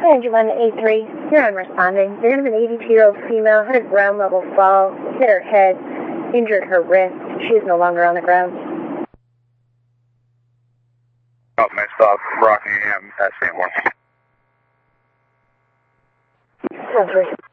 Engine 1A3, you're on responding. There is an 82-year-old female, had a ground level fall, hit her head, injured her wrist. She is no longer on the ground. Oh, my stop, Rockingham, at St. Lawrence. 10-3.